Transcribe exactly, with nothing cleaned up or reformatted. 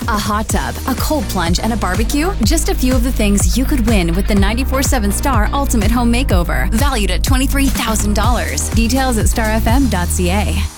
A hot tub, a cold plunge, and a barbecue? Just a few of the things you could win with the ninety-four seven Star Ultimate Home Makeover, valued at twenty-three thousand dollars. Details at star f m dot c a.